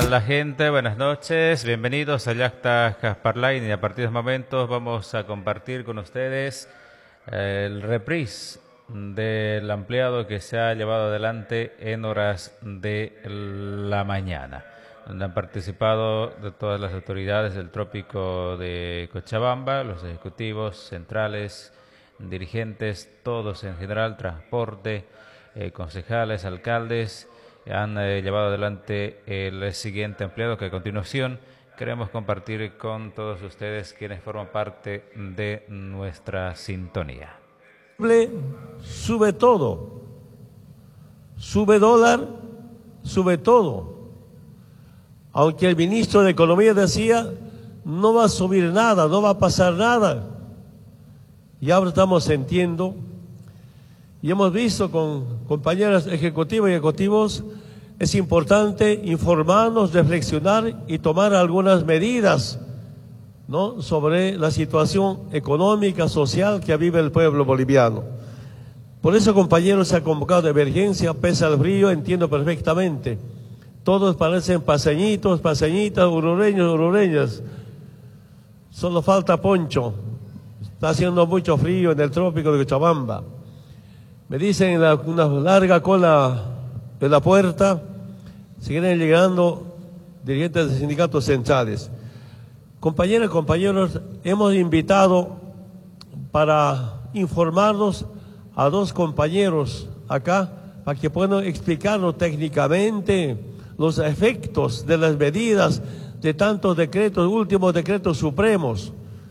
la gente? Buenas noches, bienvenidos a Yacta Kasparline y a partir de estos momentos vamos a compartir con ustedes el reprise del ampliado que se ha llevado adelante en horas de la mañana, donde han participado de todas las autoridades del trópico de Cochabamba, los ejecutivos centrales, dirigentes, todos en general, transporte, concejales, alcaldes. Han llevado adelante el siguiente ampliado que a continuación queremos compartir con todos ustedes quienes forman parte de nuestra sintonía. Sube todo, sube dólar, sube todo. Aunque el ministro de Economía decía, no va a subir nada, no va a pasar nada. Y ahora estamos sintiendo, y hemos visto con compañeras ejecutivas y ejecutivos, es importante informarnos, reflexionar y tomar algunas medidas, ¿no?, sobre la situación económica, social que vive el pueblo boliviano. Por eso, compañeros, se ha convocado de emergencia, pese al frío, entiendo perfectamente. Todos parecen paseñitos, paseñitas, urureños, urureñas. Solo falta poncho. Está haciendo mucho frío en el trópico de Cochabamba. Me dicen una larga cola en la puerta, siguen llegando dirigentes de sindicatos centrales. Compañeras y compañeros, hemos invitado para informarnos a dos compañeros acá, para que puedan explicarnos técnicamente los efectos de las medidas de tantos decretos, últimos decretos supremos,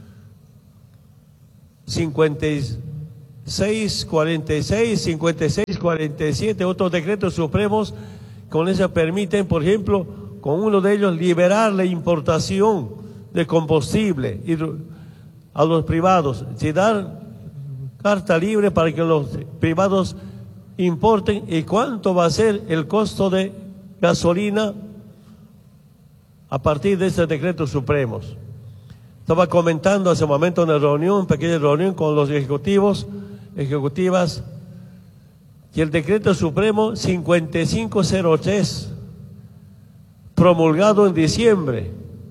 5646, 5647, otros decretos supremos, con eso permiten, por ejemplo, con uno de ellos liberar la importación de combustible a los privados, y dar carta libre para que los privados importen. ¿Y cuánto va a ser el costo de gasolina a partir de estos decretos supremos? Estaba comentando hace un momento en una reunión, pequeña reunión con los ejecutivas, que el decreto supremo 5503, promulgado en diciembre,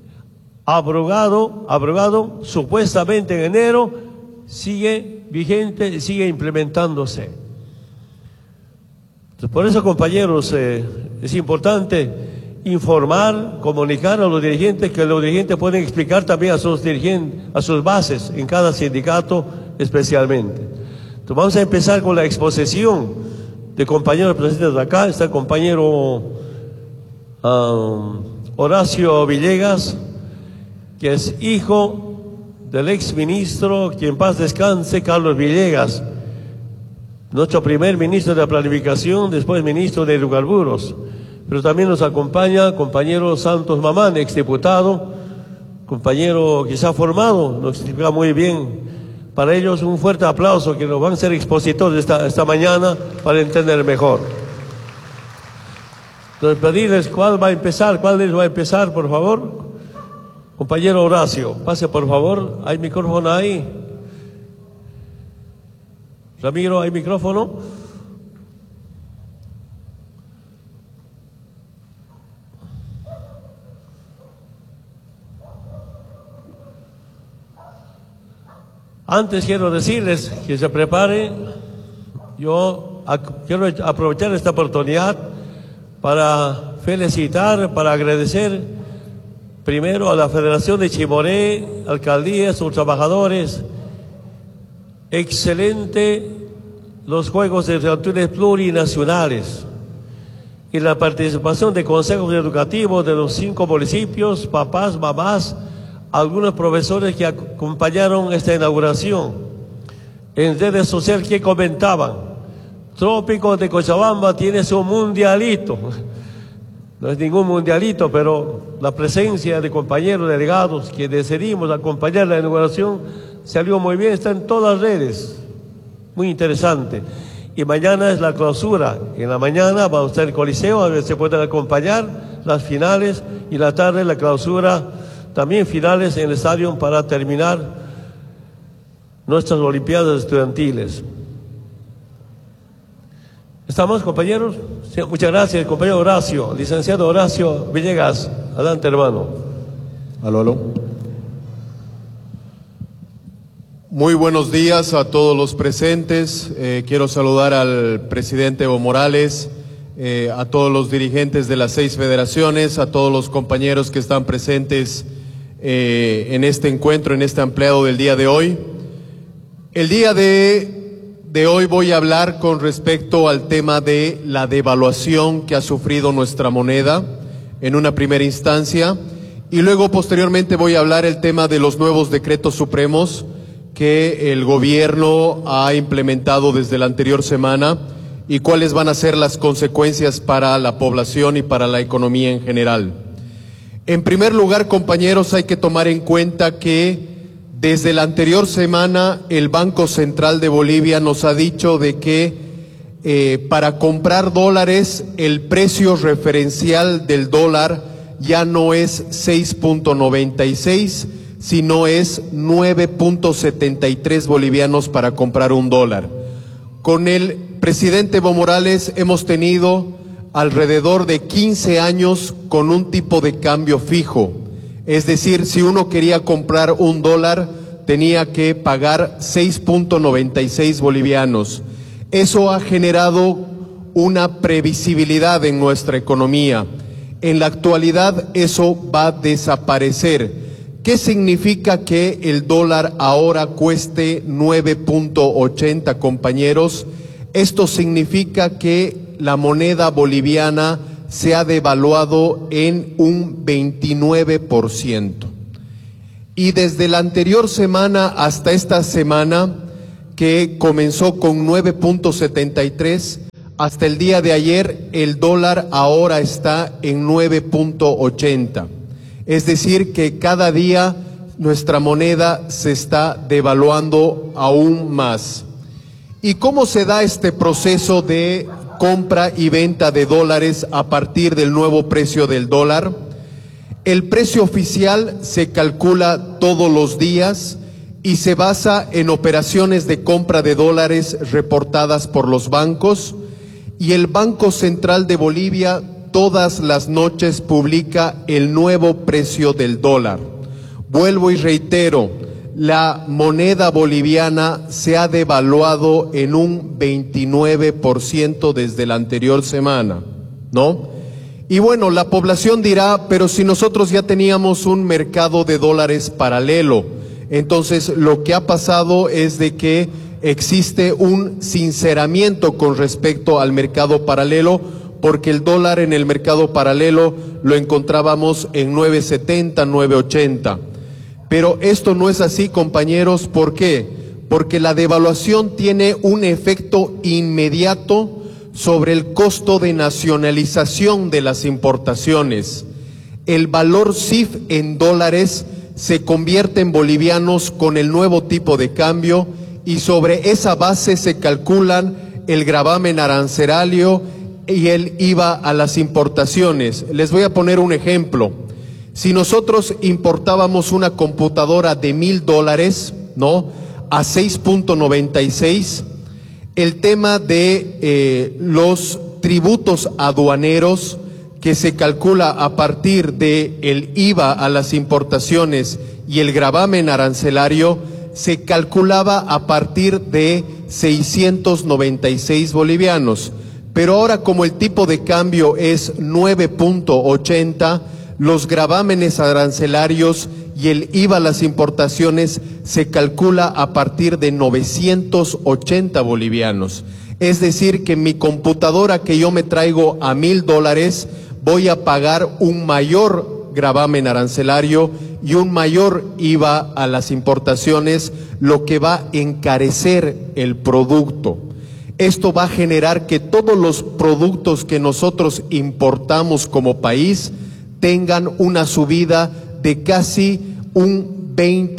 abrogado supuestamente en enero, sigue vigente, sigue implementándose. Entonces, por eso, compañeros, es importante informar, comunicar a los dirigentes, que los dirigentes pueden explicar también a sus dirigentes, a sus bases en cada sindicato especialmente. Entonces, vamos a empezar con la exposición de compañeros presentes de acá. Está el compañero Horacio Villegas, que es hijo del ex ministro, que en paz descanse, Carlos Villegas, nuestro primer ministro de la Planificación, después ministro de Hidrocarburos. Pero también nos acompaña compañero Santos Mamán, exdiputado, compañero que se ha formado, nos explica muy bien. Para ellos un fuerte aplauso, que nos van a ser expositores esta mañana para entender mejor. Entonces, pedirles cuál les va a empezar, por favor. Compañero Horacio, pase por favor, ¿hay micrófono ahí? Ramiro, ¿hay micrófono? Antes quiero decirles que se prepare. Yo quiero aprovechar esta oportunidad para felicitar, para agradecer primero a la Federación de Chimoré, alcaldías, sus trabajadores. Excelente los Juegos de Estudiantiles Plurinacionales y la participación de consejos educativos de los 5 municipios, papás, mamás, algunos profesores que acompañaron esta inauguración. En redes sociales que comentaban, Trópico de Cochabamba tiene su mundialito. No es ningún mundialito, pero la presencia de compañeros delegados que decidimos acompañar la inauguración salió muy bien, está en todas las redes. Muy interesante. Y mañana es la clausura. En la mañana vamos a estar en el Coliseo, a ver si se pueden acompañar las finales, y la tarde la clausura, también finales en el estadio para terminar nuestras Olimpiadas Estudiantiles. ¿Estamos, compañeros? Sí, muchas gracias, compañero Horacio. Licenciado Horacio Villegas. Adelante, hermano. Aló, aló. Muy buenos días a todos los presentes. Quiero saludar al presidente Evo Morales, a todos los dirigentes de las 6 federaciones, a todos los compañeros que están presentes en este encuentro, en este ampliado del día de hoy. El día de hoy voy a hablar con respecto al tema de la devaluación que ha sufrido nuestra moneda en una primera instancia, y luego posteriormente voy a hablar el tema de los nuevos decretos supremos que el gobierno ha implementado desde la anterior semana y cuáles van a ser las consecuencias para la población y para la economía en general. En primer lugar, compañeros, hay que tomar en cuenta que desde la anterior semana el Banco Central de Bolivia nos ha dicho de que para comprar dólares el precio referencial del dólar ya no es 6.96, sino es 9.73 bolivianos para comprar un dólar. Con el presidente Evo Morales hemos tenido alrededor de 15 años con un tipo de cambio fijo. Es decir, si uno quería comprar un dólar, tenía que pagar 6.96 bolivianos. Eso ha generado una previsibilidad en nuestra economía. En la actualidad eso va a desaparecer. ¿Qué significa que el dólar ahora cueste 9.80, compañeros? Esto significa que la moneda boliviana se ha devaluado en un 29%. Y desde la anterior semana hasta esta semana, que comenzó con 9.73, hasta el día de ayer, el dólar ahora está en 9.80. Es decir, que cada día nuestra moneda se está devaluando aún más. ¿Y cómo se da este proceso de compra y venta de dólares a partir del nuevo precio del dólar? El precio oficial se calcula todos los días y se basa en operaciones de compra de dólares reportadas por los bancos, y el Banco Central de Bolivia todas las noches publica el nuevo precio del dólar. Vuelvo y reitero, la moneda boliviana se ha devaluado en un 29% desde la anterior semana, ¿no? Y bueno, la población dirá, pero si nosotros ya teníamos un mercado de dólares paralelo, entonces lo que ha pasado es de que existe un sinceramiento con respecto al mercado paralelo, porque el dólar en el mercado paralelo lo encontrábamos en 9.70, 9.80. Pero esto no es así, compañeros. ¿Por qué? Porque la devaluación tiene un efecto inmediato sobre el costo de nacionalización de las importaciones. El valor CIF en dólares se convierte en bolivianos con el nuevo tipo de cambio, y sobre esa base se calculan el gravamen arancelario y el IVA a las importaciones. Les voy a poner un ejemplo. Si nosotros importábamos una computadora de $1,000, ¿no?, a 6.96, el tema de los tributos aduaneros, que se calcula a partir de el IVA a las importaciones y el gravamen arancelario, se calculaba a partir de 696 bolivianos. Pero ahora, como el tipo de cambio es 9.80, los gravámenes arancelarios y el IVA a las importaciones se calcula a partir de 980 bolivianos. Es decir, que mi computadora que yo me traigo a $1,000 voy a pagar un mayor gravamen arancelario y un mayor IVA a las importaciones, lo que va a encarecer el producto. Esto va a generar que todos los productos que nosotros importamos como país tengan una subida de casi un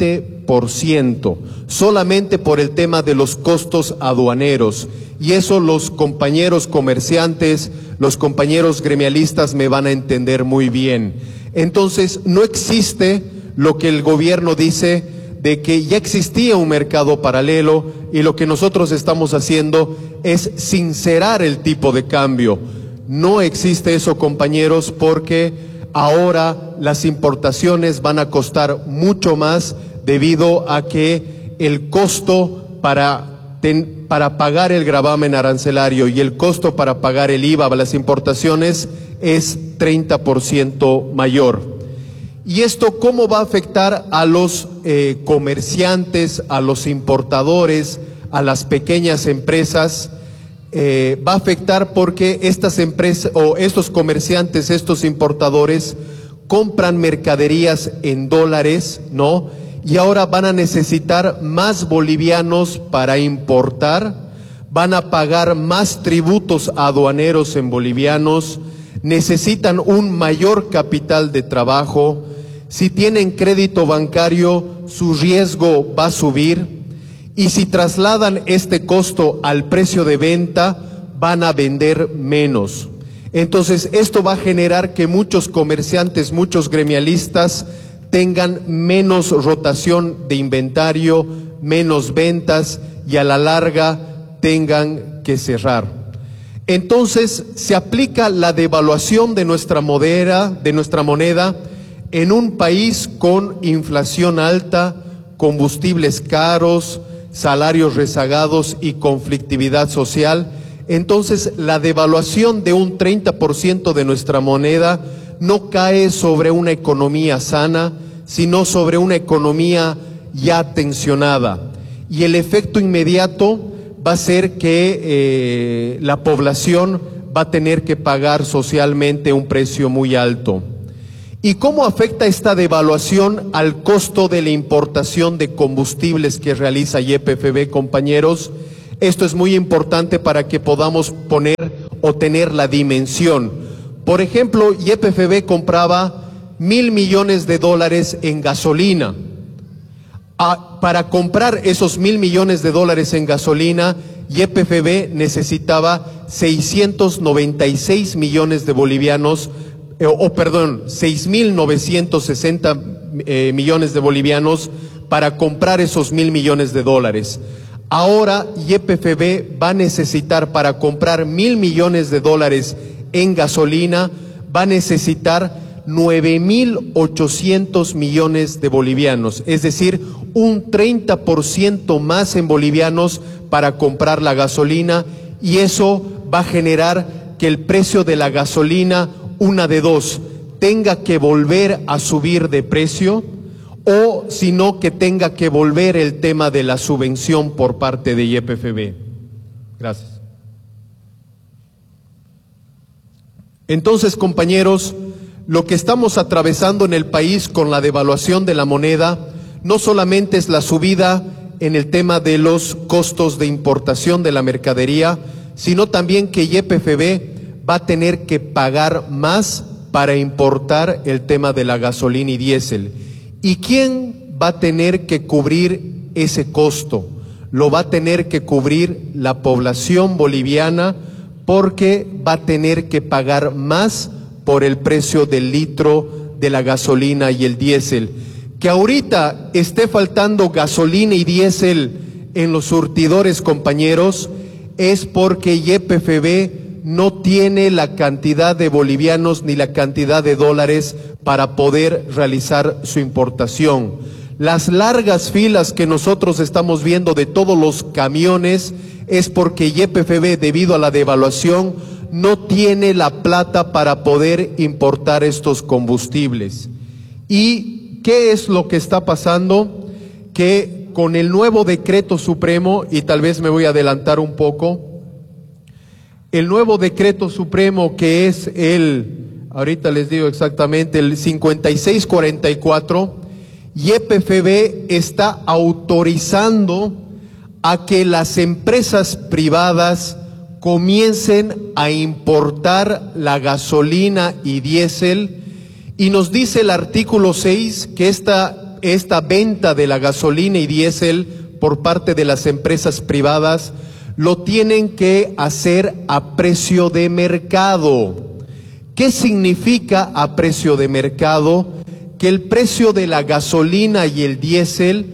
20%, solamente por el tema de los costos aduaneros. Y eso los compañeros comerciantes, los compañeros gremialistas me van a entender muy bien. Entonces, no existe lo que el gobierno dice de que ya existía un mercado paralelo y lo que nosotros estamos haciendo es sincerar el tipo de cambio. No existe eso, compañeros, porque ahora las importaciones van a costar mucho más debido a que el costo para pagar el gravamen arancelario y el costo para pagar el IVA a las importaciones es 30% mayor. ¿Y esto cómo va a afectar a los comerciantes, a los importadores, a las pequeñas empresas? Va a afectar porque estas empresas o estos comerciantes, estos importadores compran mercaderías en dólares, ¿no? Y ahora van a necesitar más bolivianos para importar, van a pagar más tributos aduaneros en bolivianos, necesitan un mayor capital de trabajo. Si tienen crédito bancario, su riesgo va a subir, y si trasladan este costo al precio de venta, van a vender menos. Entonces, esto va a generar que muchos comerciantes, muchos gremialistas tengan menos rotación de inventario, menos ventas y a la larga tengan que cerrar. Entonces, se aplica la devaluación de nuestra moneda en un país con inflación alta, combustibles caros, salarios rezagados y conflictividad social. Entonces, la devaluación de un 30% de nuestra moneda no cae sobre una economía sana, sino sobre una economía ya tensionada. Y el efecto inmediato va a ser que la población va a tener que pagar socialmente un precio muy alto. ¿Y cómo afecta esta devaluación al costo de la importación de combustibles que realiza YPFB, compañeros? Esto es muy importante para que podamos poner o tener la dimensión. Por ejemplo, YPFB compraba $1.000 millones en gasolina. Para comprar esos $1.000 millones en gasolina, YPFB necesitaba 696 millones de bolivianos, 6.960 millones de bolivianos para comprar esos $1.000 millones. Ahora YPFB va a necesitar, para comprar $1.000 millones en gasolina, va a necesitar 9.800 millones de bolivianos, es decir, un 30% más en bolivianos para comprar la gasolina, y eso va a generar que el precio de la gasolina, una de dos, tenga que volver a subir de precio, o sino que tenga que volver el tema de la subvención por parte de YPFB. Gracias. Entonces, compañeros, lo que estamos atravesando en el país con la devaluación de la moneda no solamente es la subida en el tema de los costos de importación de la mercadería, sino también que YPFB va a tener que pagar más para importar el tema de la gasolina y diésel. ¿Y quién va a tener que cubrir ese costo? Lo va a tener que cubrir la población boliviana, porque va a tener que pagar más por el precio del litro de la gasolina y el diésel. Que ahorita esté faltando gasolina y diésel en los surtidores, compañeros, es porque YPFB no tiene la cantidad de bolivianos ni la cantidad de dólares para poder realizar su importación. Las largas filas que nosotros estamos viendo de todos los camiones es porque YPFB, debido a la devaluación, no tiene la plata para poder importar estos combustibles. ¿Y qué es lo que está pasando? Que con el nuevo decreto supremo, y tal vez me voy a adelantar un poco, el nuevo decreto supremo, que es ahorita les digo exactamente, el 5644, YPFB está autorizando a que las empresas privadas comiencen a importar la gasolina y diésel, y nos dice el artículo 6 que esta venta de la gasolina y diésel por parte de las empresas privadas lo tienen que hacer a precio de mercado. ¿Qué significa a precio de mercado? Que el precio de la gasolina y el diésel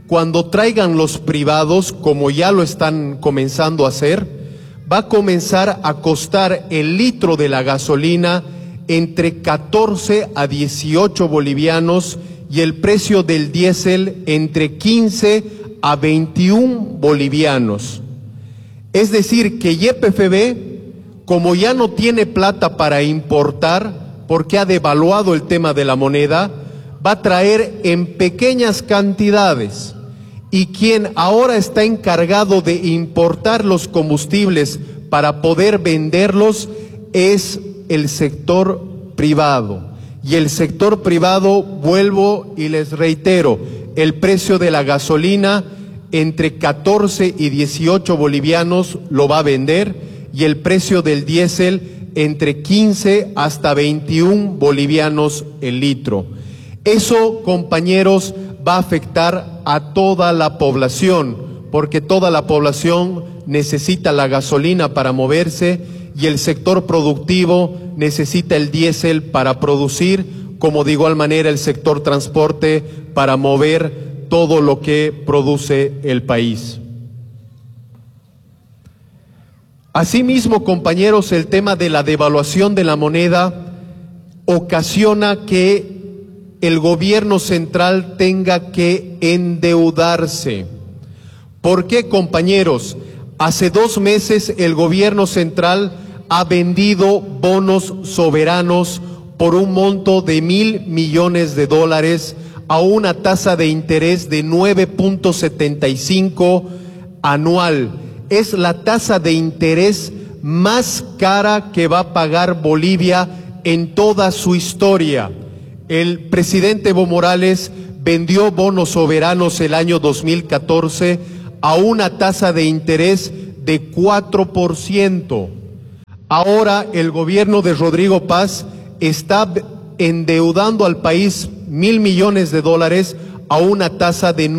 cuando traigan los privados, como ya lo están comenzando a hacer, va a comenzar a costar el litro de la gasolina entre 14 a 18 bolivianos y el precio del diésel entre 15 a 21 bolivianos. Es decir, que YPFB, como ya no tiene plata para importar, porque ha devaluado el tema de la moneda, va a traer en pequeñas cantidades. Y quien ahora está encargado de importar los combustibles para poder venderlos es el sector privado. Y el sector privado, vuelvo y les reitero, el precio de la gasolina entre 14 y 18 bolivianos lo va a vender, y el precio del diésel entre 15 hasta 21 bolivianos el litro. Eso, compañeros, va a afectar a toda la población, porque toda la población necesita la gasolina para moverse y el sector productivo necesita el diésel para producir, como de igual manera el sector transporte para mover todo lo que produce el país. Asimismo, compañeros, el tema de la devaluación de la moneda ocasiona que el gobierno central tenga que endeudarse. ¿Por qué, compañeros? Hace 2 meses el gobierno central ha vendido bonos soberanos por un monto de $1.000 millones a una tasa de interés de 9.75 anual. Es la tasa de interés más cara que va a pagar Bolivia en toda su historia. El presidente Evo Morales vendió bonos soberanos el año 2014 a una tasa de interés de 4%. Ahora el gobierno de Rodrigo Paz está endeudando al país $1.000 millones a una tasa de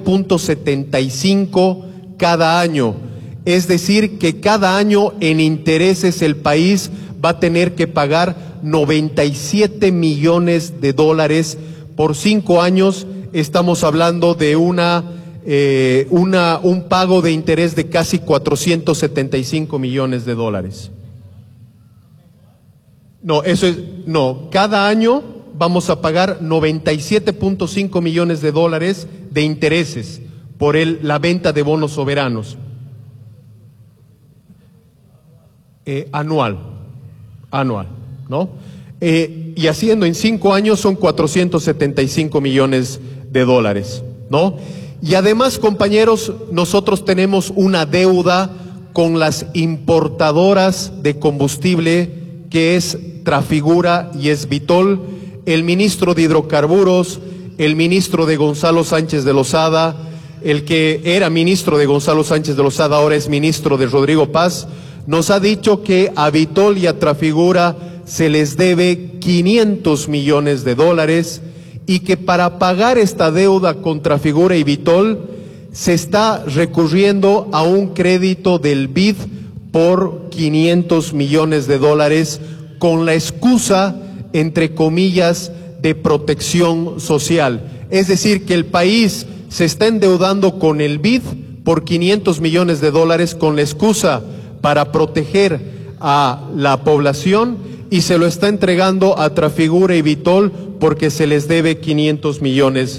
9.75 cada año. Es decir, que cada año en intereses el país va a tener que pagar $97 millones por 5 años. Estamos hablando de un pago de interés de casi $475 millones. Cada año vamos a pagar $97.5 millones de intereses por la venta de bonos soberanos. Anual, ¿no? Y haciendo en 5 años son $475 millones, ¿no? Y además, compañeros, nosotros tenemos una deuda con las importadoras de combustible, que es Trafigura y es Vitol. El ministro de Hidrocarburos, el ministro de Gonzalo Sánchez de Lozada, el que era ministro de Gonzalo Sánchez de Lozada, ahora es ministro de Rodrigo Paz, nos ha dicho que a Vitol y a Trafigura se les debe $500 millones y que para pagar esta deuda con Trafigura y Vitol se está recurriendo a un crédito del BID por $500 millones con la excusa, entre comillas, de protección social. Es decir, que el país se está endeudando con el BID por $500 millones con la excusa para proteger a la población, y se lo está entregando a Trafigura y Vitol porque se les debe $500 millones.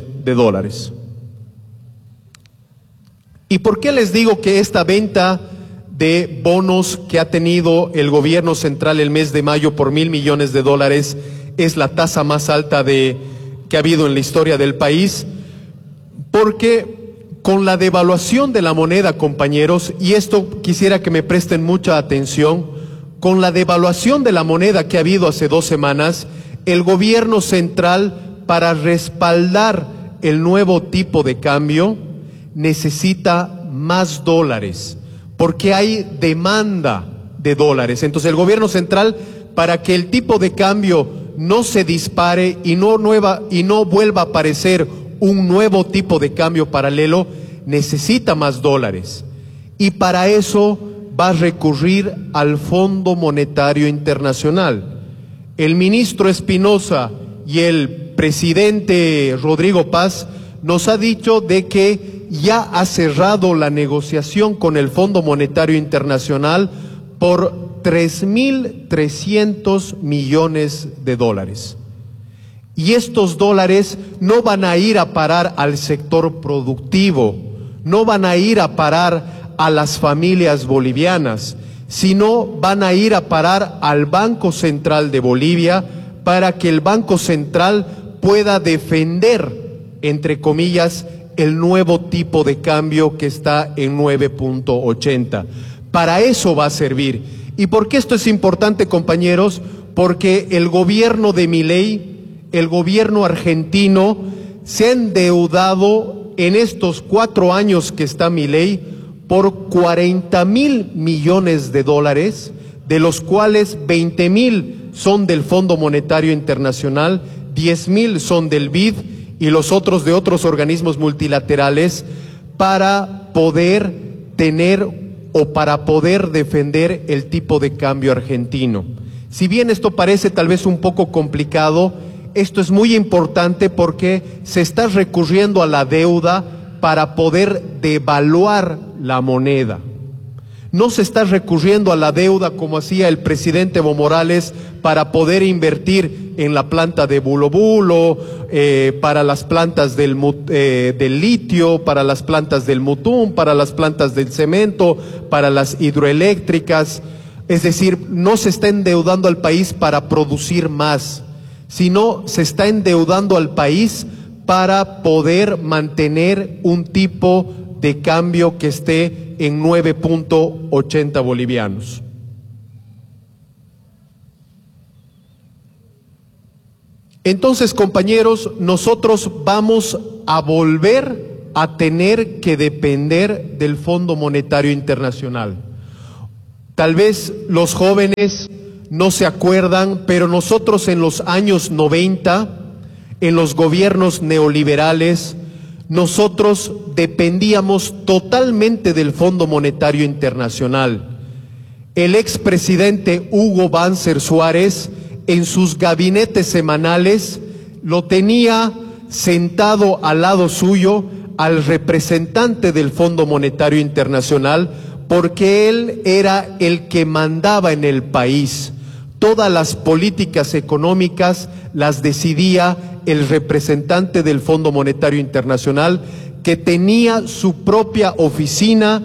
¿Y por qué les digo que esta venta de bonos que ha tenido el gobierno central el mes de mayo por $1.000 millones es la tasa más alta que ha habido en la historia del país? Porque con la devaluación de la moneda, compañeros, y esto quisiera que me presten mucha atención, con la devaluación de la moneda que ha habido hace 2 semanas, el gobierno central, para respaldar el nuevo tipo de cambio, necesita más dólares, porque hay demanda de dólares. Entonces el gobierno central, para que el tipo de cambio no se dispare y no vuelva a aparecer un nuevo tipo de cambio paralelo, necesita más dólares. Y para eso va a recurrir al Fondo Monetario Internacional. El ministro Espinosa y el presidente Rodrigo Paz nos ha dicho de que ya ha cerrado la negociación con el Fondo Monetario Internacional por 3.300 millones de dólares. Y estos dólares no van a ir a parar al sector productivo, no van a ir a parar a las familias bolivianas, sino van a ir a parar al Banco Central de Bolivia para que el Banco Central pueda defender, entre comillas, el nuevo tipo de cambio que está en 9.80. Para eso va a servir. ¿Y por qué esto es importante, compañeros? Porque el gobierno de Milei, el gobierno argentino, se ha endeudado en estos 4 años que está Milei por 40.000 millones de dólares, de los cuales 20.000 son del Fondo Monetario Internacional, 10.000 son del BID y los otros de otros organismos multilaterales, para poder tener o para poder defender el tipo de cambio argentino. Si bien esto parece tal vez un poco complicado, esto es muy importante porque se está recurriendo a la deuda para poder devaluar la moneda. No se está recurriendo a la deuda como hacía el presidente Evo Morales para poder invertir en la planta de Bulo Bulo, para las plantas del litio, para las plantas del Mutum, para las plantas del cemento, para las hidroeléctricas. Es decir, no se está endeudando al país para producir más, sino se está endeudando al país para poder mantener un tipo de cambio que esté en 9.80 bolivianos. Entonces, compañeros, nosotros vamos a volver a tener que depender del Fondo Monetario Internacional. Tal vez los jóvenes no se acuerdan, pero nosotros en los años 90, en los gobiernos neoliberales, nosotros dependíamos totalmente del Fondo Monetario Internacional. El expresidente Hugo Banzer Suárez, en sus gabinetes semanales, lo tenía sentado al lado suyo al representante del Fondo Monetario Internacional, porque él era el que mandaba en el país. Todas las políticas económicas las decidía el representante del Fondo Monetario Internacional, que tenía su propia oficina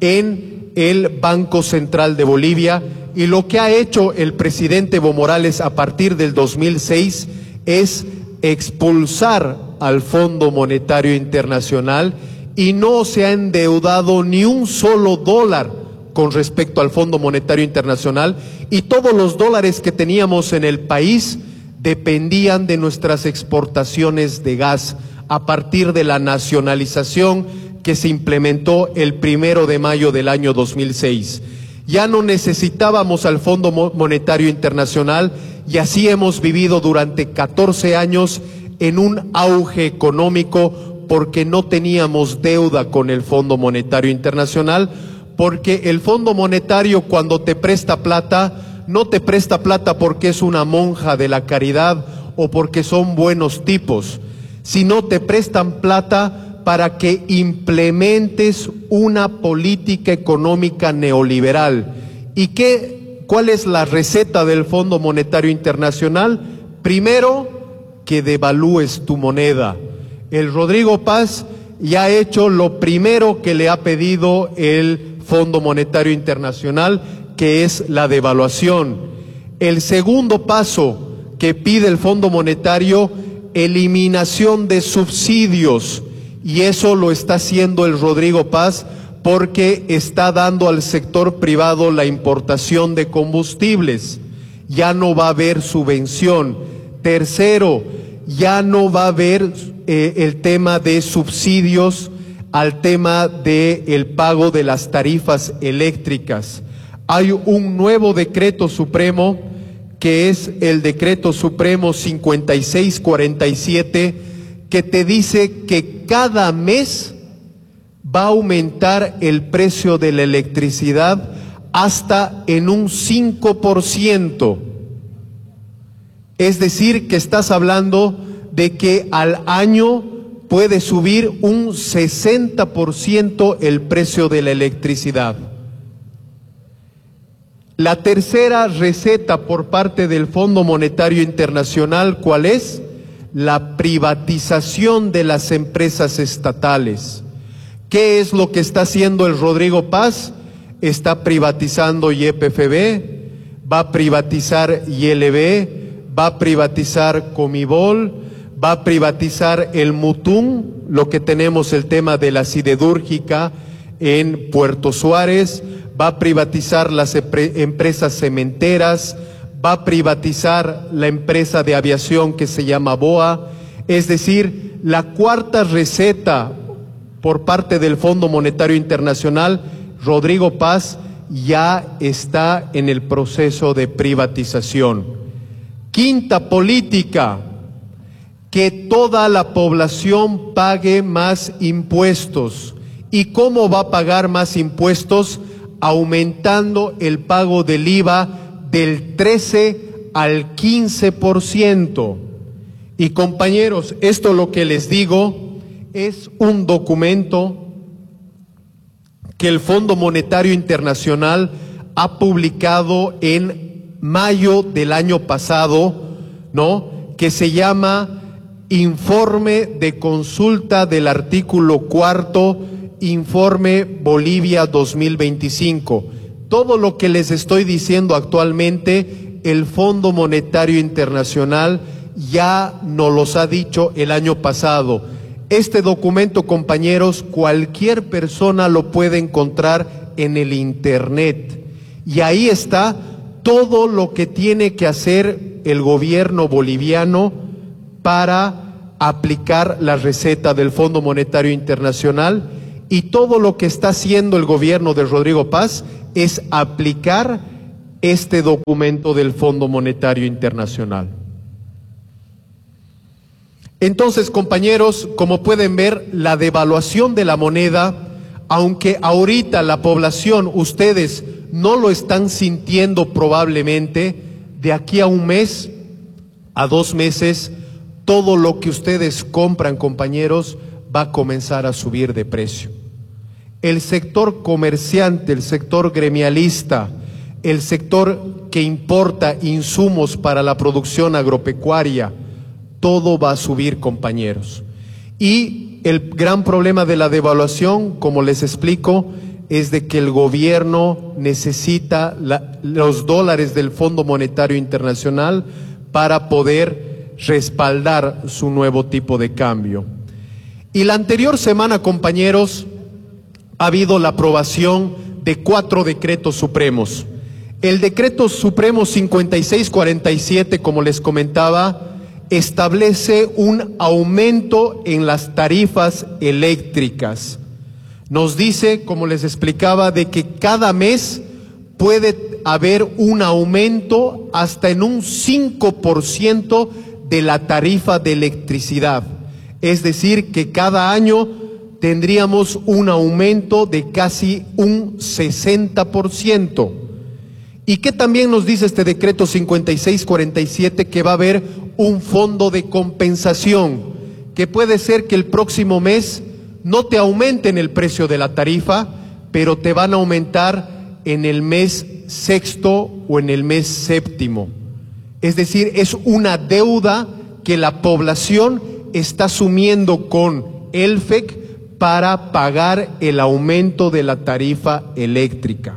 en el Banco Central de Bolivia. Y lo que ha hecho el presidente Evo Morales a partir del 2006 es expulsar al Fondo Monetario Internacional, y no se ha endeudado ni un solo dólar con respecto al Fondo Monetario Internacional, y todos los dólares que teníamos en el país dependían de nuestras exportaciones de gas a partir de la nacionalización que se implementó el 1 de mayo del año 2006. Ya no necesitábamos al Fondo Monetario Internacional, y así hemos vivido durante 14 años en un auge económico, porque no teníamos deuda con el Fondo Monetario Internacional, porque el Fondo Monetario, cuando te presta plata, no te presta plata porque es una monja de la caridad o porque son buenos tipos, sino te prestan plata para que implementes una política económica neoliberal. ¿Y cuál es la receta del Fondo Monetario Internacional? Primero, que devalúes tu moneda. El Rodrigo Paz ya ha hecho lo primero que le ha pedido el Fondo Monetario Internacional, que es la devaluación. El segundo paso que pide el Fondo Monetario, eliminación de subsidios, y eso lo está haciendo el Rodrigo Paz porque está dando al sector privado la importación de combustibles. Ya no va a haber subvención. Tercero, ya no va a haber el tema de subsidios al tema del pago de las tarifas eléctricas. Hay un nuevo decreto supremo, que es el decreto supremo 5647, que te dice que cada mes va a aumentar el precio de la electricidad hasta en un 5%. Es decir, que estás hablando de que al año puede subir un 60% el precio de la electricidad. La tercera receta por parte del Fondo Monetario Internacional, ¿cuál es? La privatización de las empresas estatales. ¿Qué es lo que está haciendo el Rodrigo Paz? Está privatizando YPFB, va a privatizar YLB, va a privatizar Comibol, va a privatizar el Mutún, lo que tenemos el tema de la siderúrgica en Puerto Suárez, va a privatizar las empresas cementeras, va a privatizar la empresa de aviación que se llama BOA. Es decir, la cuarta receta por parte del Fondo Monetario Internacional, Rodrigo Paz ya está en el proceso de privatización. Quinta política, que toda la población pague más impuestos. ¿Y cómo va a pagar más impuestos? Aumentando el pago del IVA del 13 al 15%. Y compañeros, esto lo que les digo es un documento que el Fondo Monetario Internacional ha publicado en mayo del año pasado, ¿no? Que se llama Informe de Consulta del Artículo 4, Informe Bolivia 2025. Todo lo que les estoy diciendo actualmente, el Fondo Monetario Internacional ya nos los ha dicho el año pasado. Este documento, compañeros, cualquier persona lo puede encontrar en el Internet. Y ahí está todo lo que tiene que hacer el gobierno boliviano para aplicar la receta del Fondo Monetario Internacional, y todo lo que está haciendo el gobierno de Rodrigo Paz es aplicar este documento del Fondo Monetario Internacional. Entonces, compañeros, como pueden ver, la devaluación de la moneda, aunque ahorita la población, ustedes no lo están sintiendo probablemente, de aquí a un mes, a 2 meses, todo lo que ustedes compran, compañeros, va a comenzar a subir de precio. El sector comerciante, el sector gremialista, el sector que importa insumos para la producción agropecuaria, todo va a subir, compañeros. Y el gran problema de la devaluación, como les explico, es de que el gobierno necesita los dólares del Fondo Monetario Internacional para poder respaldar su nuevo tipo de cambio. Y la anterior semana, compañeros, ha habido la aprobación de 4 decretos supremos. El decreto supremo 5647, como les comentaba, establece un aumento en las tarifas eléctricas. Nos dice, como les explicaba, de que cada mes puede haber un aumento hasta en un 5% de la tarifa de electricidad. Es decir, que cada año tendríamos un aumento de casi un 60%. ¿Y qué también nos dice este decreto 5647? Que va a haber un fondo de compensación, que puede ser que el próximo mes no te aumenten el precio de la tarifa, pero te van a aumentar en el mes sexto o en el mes séptimo. Es decir, es una deuda que la población está asumiendo con ELFEC para pagar el aumento de la tarifa eléctrica.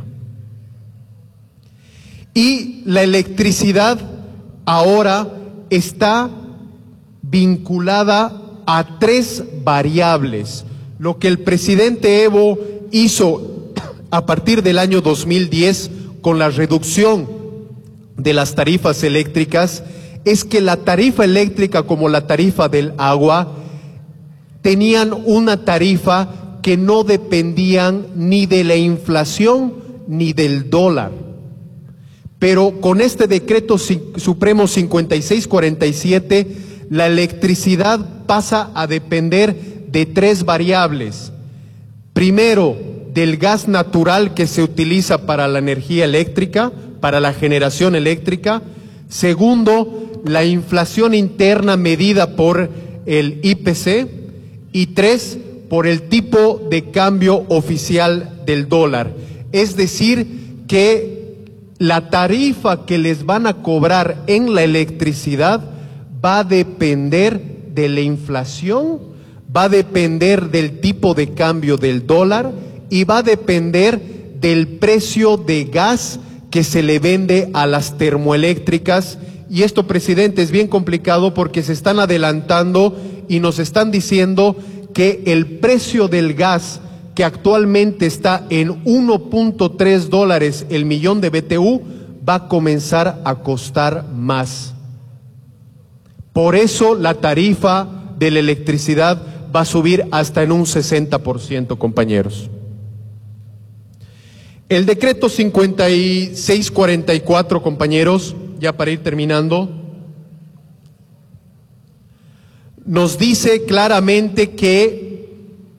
Y la electricidad ahora está vinculada a 3 variables. Lo que el presidente Evo hizo a partir del año 2010 con la reducción de las tarifas eléctricas es que la tarifa eléctrica, como la tarifa del agua, tenían una tarifa que no dependían ni de la inflación ni del dólar. Pero con este decreto supremo 5647, la electricidad pasa a depender de 3 variables. Primero, del gas natural que se utiliza para la energía eléctrica, para la generación eléctrica. Segundo, la inflación interna medida por el IPC. Y 3, por el tipo de cambio oficial del dólar. Es decir, que la tarifa que les van a cobrar en la electricidad va a depender de la inflación, va a depender del tipo de cambio del dólar y va a depender del precio de gas que se le vende a las termoeléctricas. Y esto, presidente, es bien complicado porque se están adelantando y nos están diciendo que el precio del gas, que actualmente está en $1.3 el millón de BTU, va a comenzar a costar más. Por eso la tarifa de la electricidad va a subir hasta en un 60%, compañeros. El decreto 5644, compañeros, ya para ir terminando, nos dice claramente que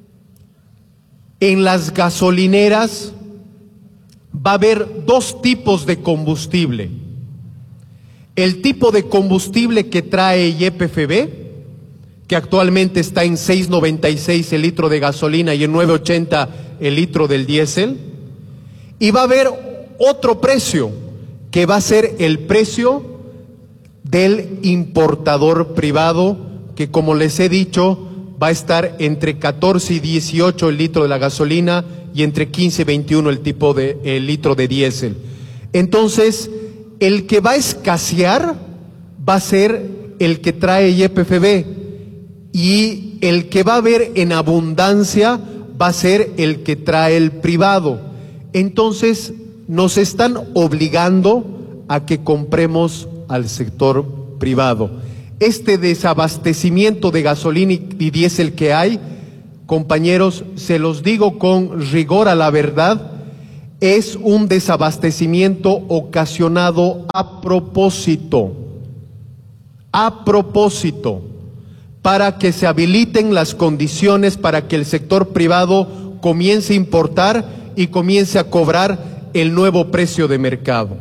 en las gasolineras va a haber 2 tipos de combustible. El tipo de combustible que trae YPFB, que actualmente está en 6.96 el litro de gasolina y en 9.80 el litro del diésel. Y va a haber otro precio, que va a ser el precio del importador privado, que como les he dicho, va a estar entre 14 y 18 el litro de la gasolina y entre 15 y 21 el litro de diésel. Entonces, el que va a escasear va a ser el que trae YPFB y el que va a haber en abundancia va a ser el que trae el privado. Entonces, nos están obligando a que compremos al sector privado. Este desabastecimiento de gasolina y diésel que hay, compañeros, se los digo con rigor a la verdad, es un desabastecimiento ocasionado a propósito, para que se habiliten las condiciones para que el sector privado comience a importar y comience a cobrar el nuevo precio de mercado.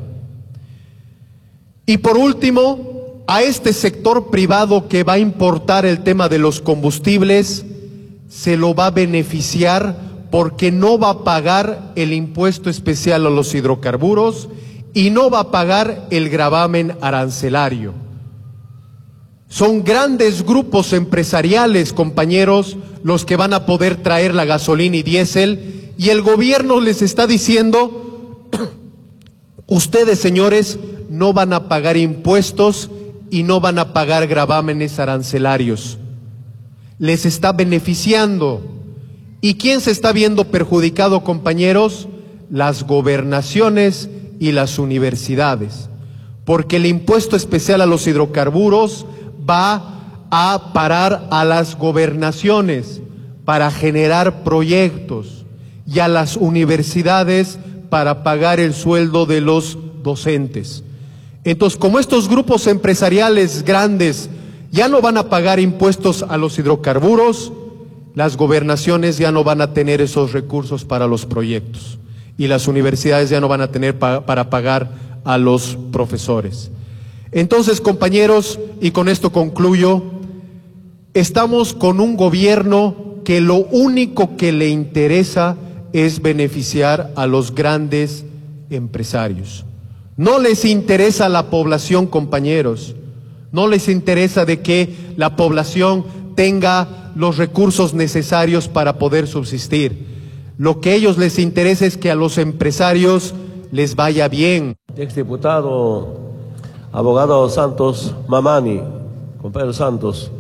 Y por último, a este sector privado que va a importar el tema de los combustibles, se lo va a beneficiar porque no va a pagar el impuesto especial a los hidrocarburos y no va a pagar el gravamen arancelario. Son grandes grupos empresariales, compañeros, los que van a poder traer la gasolina y diésel, y el gobierno les está diciendo, ustedes, señores, no van a pagar impuestos y no van a pagar gravámenes arancelarios. Les está beneficiando. ¿Y quién se está viendo perjudicado, compañeros? Las gobernaciones y las universidades, porque el impuesto especial a los hidrocarburos va a parar a las gobernaciones para generar proyectos y a las universidades para pagar el sueldo de los docentes. Entonces, como estos grupos empresariales grandes ya no van a pagar impuestos a los hidrocarburos, las gobernaciones ya no van a tener esos recursos para los proyectos y las universidades ya no van a tener para pagar a los profesores. Entonces, compañeros, y con esto concluyo, estamos con un gobierno que lo único que le interesa es beneficiar a los grandes empresarios. No les interesa la población, compañeros, no les interesa de que la población tenga los recursos necesarios para poder subsistir. Lo que a ellos les interesa es que a los empresarios les vaya bien. Exdiputado, abogado Santos Mamani, compañero Santos.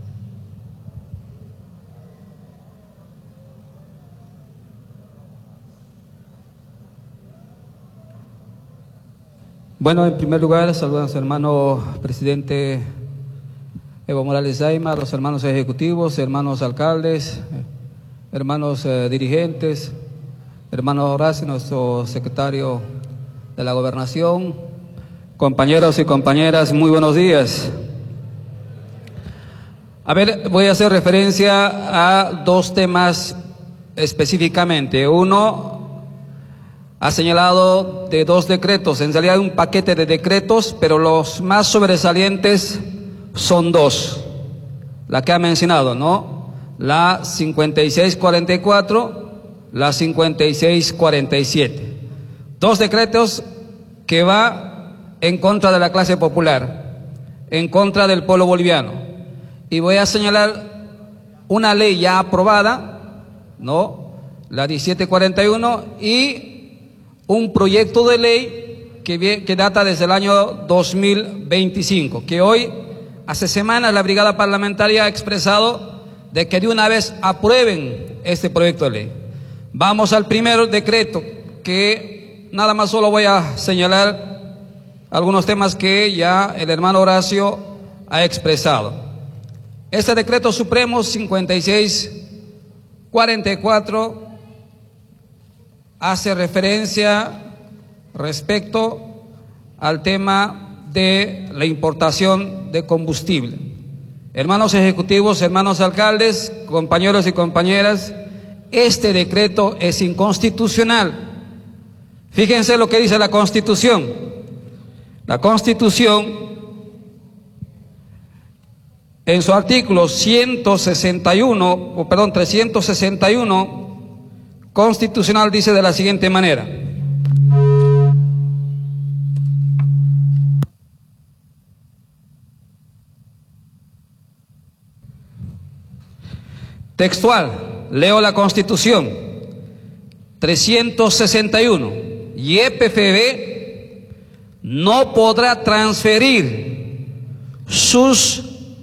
Bueno, en primer lugar, saludos a nuestro hermano presidente Evo Morales Daima, a los hermanos ejecutivos, hermanos alcaldes, hermanos dirigentes, hermano Horacio, nuestro secretario de la Gobernación, compañeros y compañeras, muy buenos días. A ver, voy a hacer referencia a 2 temas específicamente. Uno, ha señalado de 2 decretos, en realidad un paquete de decretos, pero los más sobresalientes son 2, la que ha mencionado, ¿no? la 5644, la 5647. Dos decretos que va en contra de la clase popular, en contra del pueblo boliviano. Y voy a señalar una ley ya aprobada, ¿no?, la 1741, y un proyecto de ley que data desde el año 2025, que hoy, hace semanas, la brigada parlamentaria ha expresado de que de una vez aprueben este proyecto de ley. Vamos al primer decreto, que nada más solo voy a señalar algunos temas que ya el hermano Horacio ha expresado. Este decreto supremo 5644 hace referencia respecto al tema de la importación de combustible. Hermanos ejecutivos, hermanos alcaldes, compañeros y compañeras, este decreto es inconstitucional. Fíjense lo que dice la Constitución. La Constitución, en su artículo 361 constitucional, dice de la siguiente manera: textual, leo la Constitución 361: YPFB no podrá transferir sus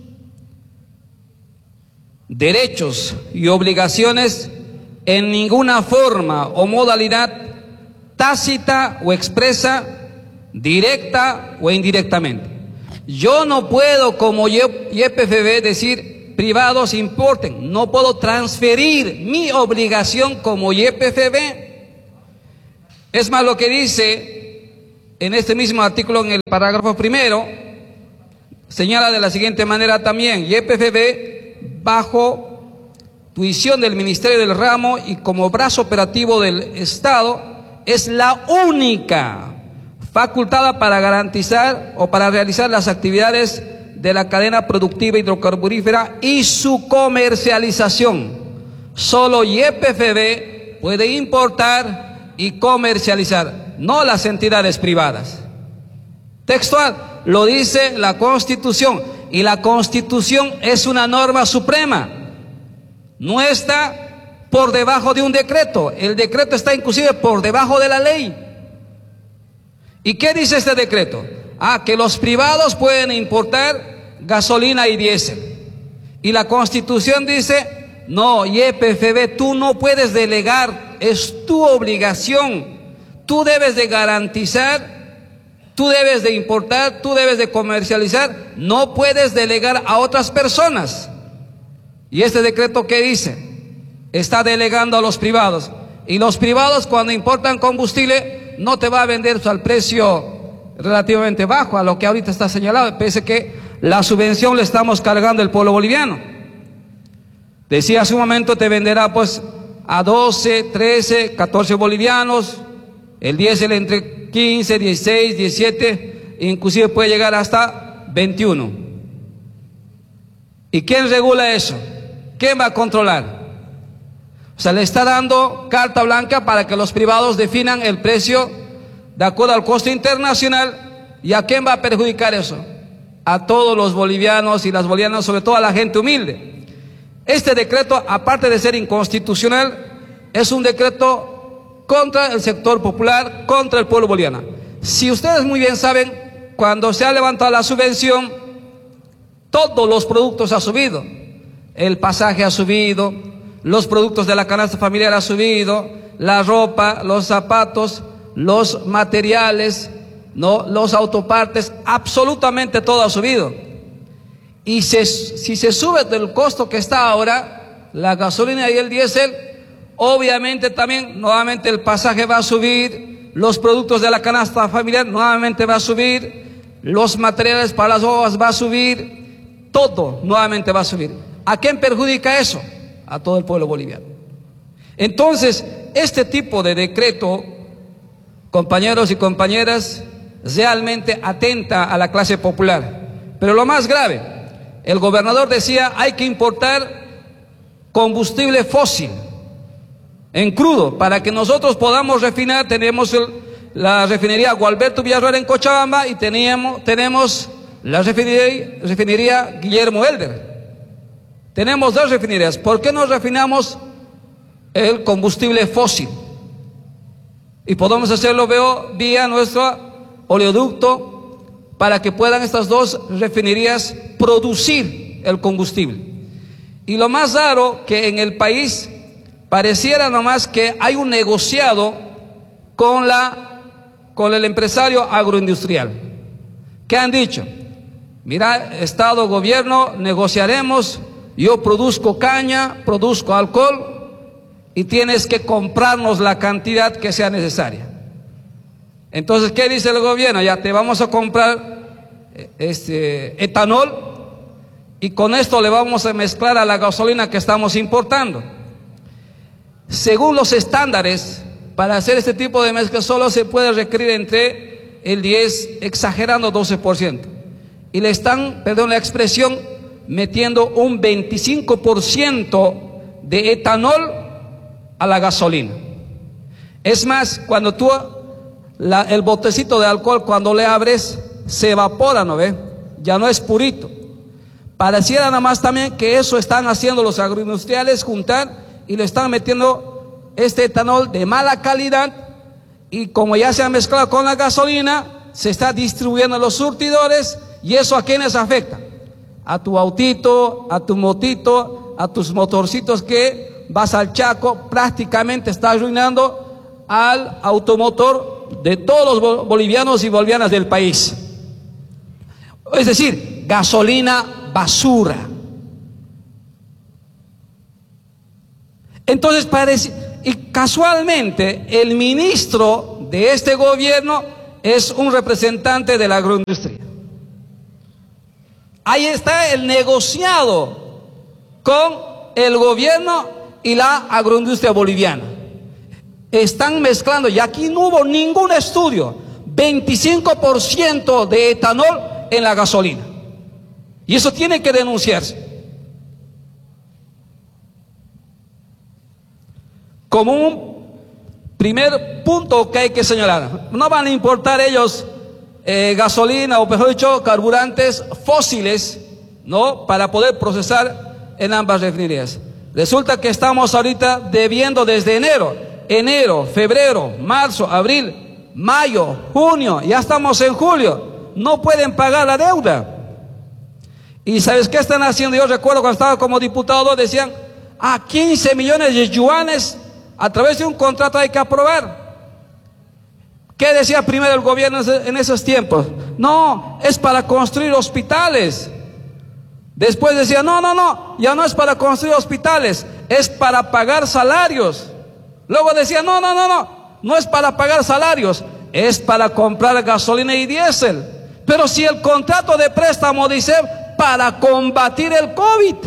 derechos y obligaciones en ninguna forma o modalidad tácita o expresa, directa o indirectamente. Yo no puedo, como YPFB, decir privados importen. No puedo transferir mi obligación como YPFB. Es más, lo que dice en este mismo artículo, en el parágrafo primero, señala de la siguiente manera también: YPFB, bajo tuición del Ministerio del Ramo y como brazo operativo del Estado, es la única facultada para garantizar o para realizar las actividades de la cadena productiva hidrocarburífera y su comercialización. Solo YPFB puede importar y comercializar, no las entidades privadas. Textual, lo dice la Constitución, y la Constitución es una norma suprema. No está por debajo de un decreto. El decreto está inclusive por debajo de la ley. ¿Y qué dice este decreto? Que los privados pueden importar gasolina y diésel. Y la Constitución dice: no, YPFB, tú no puedes delegar, es tu obligación. Tú debes de garantizar, tú debes de importar, tú debes de comercializar, no puedes delegar a otras personas. ¿Y este decreto qué dice? Está delegando a los privados. Y los privados, cuando importan combustible, no te va a vender al precio relativamente bajo, a lo que ahorita está señalado, pese que la subvención le estamos cargando al pueblo boliviano. Decía hace un momento, te venderá pues a 12, 13, 14 bolivianos, el diésel entre 15, 16, 17, inclusive puede llegar hasta 21. ¿Y quién regula eso? ¿Quién va a controlar? O sea, le está dando carta blanca para que los privados definan el precio de acuerdo al costo internacional. ¿Y a quién va a perjudicar eso? A todos los bolivianos y las bolivianas, sobre todo a la gente humilde. Este decreto, aparte de ser inconstitucional, es un decreto contra el sector popular, contra el pueblo boliviano. Si ustedes muy bien saben, cuando se ha levantado la subvención, todos los productos han subido. El pasaje ha subido, los productos de la canasta familiar ha subido, la ropa, los zapatos, los materiales, ¿no?, los autopartes, absolutamente todo ha subido. Y si se sube del costo que está ahora, la gasolina y el diésel, obviamente también nuevamente el pasaje va a subir, los productos de la canasta familiar nuevamente va a subir, los materiales para las obras va a subir, todo nuevamente va a subir. ¿A quién perjudica eso? A todo el pueblo boliviano. Entonces, este tipo de decreto, compañeros y compañeras, realmente atenta a la clase popular. Pero lo más grave, el gobernador decía: hay que importar combustible fósil en crudo para que nosotros podamos refinar. Tenemos la refinería Gualberto Villarroel en Cochabamba y tenemos la refinería Guillermo Helder. Tenemos dos refinerías. ¿Por qué no refinamos el combustible fósil? Y podemos hacerlo, vía nuestro oleoducto para que puedan estas dos refinerías producir el combustible. Y lo más raro que en el país pareciera nomás que hay un negociado con el empresario agroindustrial. ¿Qué han dicho? Mira, Estado, gobierno, negociaremos, yo produzco caña, produzco alcohol y tienes que comprarnos la cantidad que sea necesaria. Entonces, ¿qué dice el gobierno? Ya te vamos a comprar etanol y con esto le vamos a mezclar a la gasolina que estamos importando. Según los estándares, para hacer este tipo de mezcla solo se puede requerir entre el 10, exagerando 12%. Y le están, perdón la expresión, metiendo un 25% de etanol a la gasolina. Es más, cuando tú, el botecito de alcohol, cuando le abres, se evapora, ¿no ve? Ya no es purito. Pareciera nada más también que eso están haciendo los agroindustriales, juntar y le están metiendo este etanol de mala calidad y como ya se ha mezclado con la gasolina, se está distribuyendo a los surtidores y eso ¿a quiénes afecta? A tu autito, a tu motito, a tus motorcitos que vas al Chaco, prácticamente está arruinando al automotor de todos los bolivianos y bolivianas del país. Es decir, gasolina basura. Entonces parece, y casualmente el ministro de este gobierno es un representante de la agroindustria. Ahí está el negociado con el gobierno y la agroindustria boliviana. Están mezclando, y aquí no hubo ningún estudio, 25% de etanol en la gasolina. Y eso tiene que denunciarse. Como un primer punto que hay que señalar, no van a importar ellos gasolina o mejor dicho carburantes fósiles, ¿no? Para poder procesar en ambas refinerías. Resulta que estamos ahorita debiendo desde enero, febrero, marzo, abril, mayo, junio, ya estamos en julio, no pueden pagar la deuda. ¿Y sabes qué están haciendo? Yo recuerdo cuando estaba como diputado, decían, 15 millones de yuanes a través de un contrato hay que aprobar. ¿Qué decía primero el gobierno en esos tiempos? No, es para construir hospitales. Después decía, no, ya no es para construir hospitales, es para pagar salarios. Luego decía, no es para pagar salarios, es para comprar gasolina y diésel. Pero si el contrato de préstamo dice para combatir el COVID,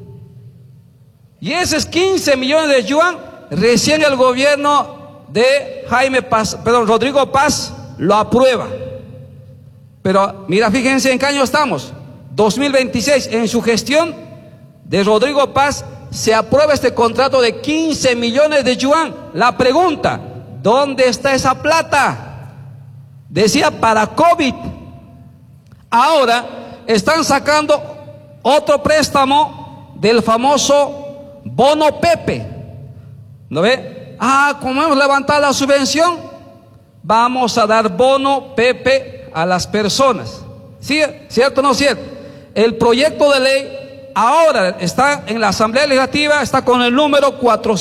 y ese es 15 millones de yuan, recién el gobierno de Rodrigo Paz lo aprueba. Pero mira, fíjense en qué año estamos, 2026, en su gestión de Rodrigo Paz se aprueba este contrato de 15 millones de yuan. La pregunta, ¿dónde está esa plata? Decía para COVID. Ahora están sacando otro préstamo del famoso bono Pepe, ¿no ve? Como hemos levantado la subvención, vamos a dar bono Pepe a las personas. ¿Sí? ¿Cierto o no cierto? El proyecto de ley ahora está en la Asamblea Legislativa, está con el número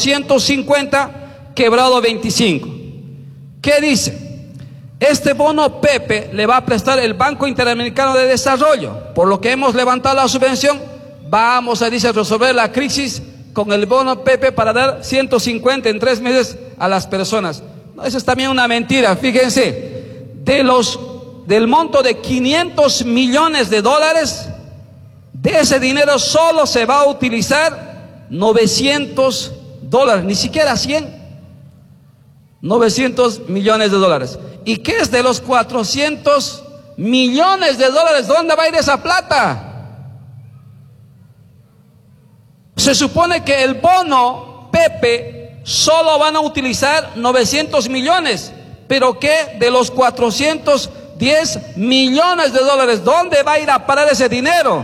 450/25. ¿Qué dice? Este bono Pepe le va a prestar el Banco Interamericano de Desarrollo. Por lo que hemos levantado la subvención, vamos a resolver la crisis con el bono Pepe para dar 150 en 3 meses a las personas. No, eso es también una mentira. Fíjense, del monto de 500 millones de dólares, de ese dinero solo se va a utilizar $900, ni siquiera 100. 900 millones de dólares. ¿Y qué es de los 400 millones de dólares? ¿Dónde va a ir esa plata? O se supone que el bono Pepe solo van a utilizar 900 millones, pero ¿qué de los 410 millones de dólares? ¿Dónde va a ir a parar ese dinero?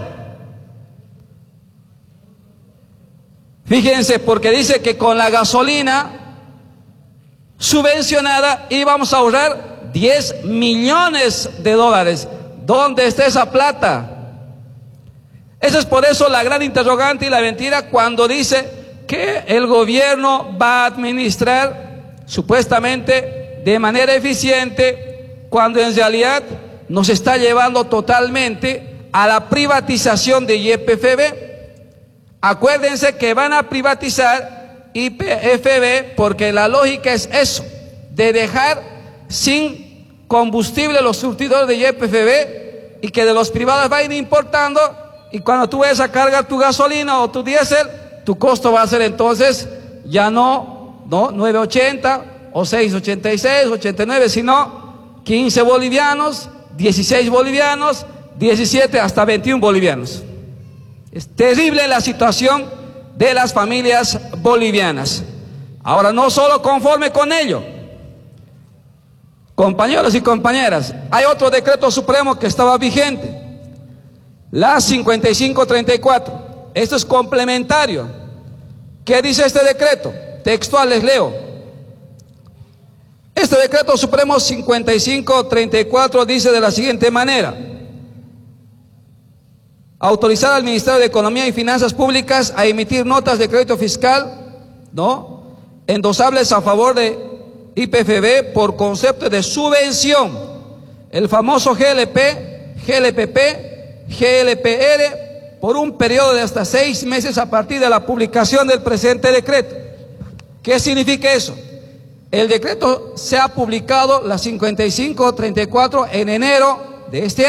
Fíjense, porque dice que con la gasolina subvencionada íbamos a ahorrar 10 millones de dólares. ¿Dónde está esa plata? Esa es por eso la gran interrogante y la mentira cuando dice que el gobierno va a administrar supuestamente de manera eficiente, cuando en realidad nos está llevando totalmente a la privatización de YPFB. Acuérdense que van a privatizar YPFB porque la lógica es eso, de dejar sin combustible los surtidores de YPFB y que de los privados vayan importando, y cuando tú vayas a cargar tu gasolina o tu diésel, tu costo va a ser entonces ya no 9.80 o 6.86, 89, sino 15 bolivianos, 16 bolivianos, 17 hasta 21 bolivianos. Es terrible la situación de las familias bolivianas. Ahora, no solo conforme con ello, compañeros y compañeras, hay otro decreto supremo que estaba vigente, la 5534. Esto es complementario. ¿Qué dice este decreto? Textual les leo. Este decreto supremo 5534 dice de la siguiente manera: autorizar al Ministerio de Economía y Finanzas Públicas a emitir notas de crédito fiscal, endosables a favor de YPFB por concepto de subvención, el famoso GLP, GLPP, GLPR, por un periodo de hasta 6 meses a partir de la publicación del presente decreto. ¿Qué significa eso? El decreto se ha publicado, la 5534, en enero de este año.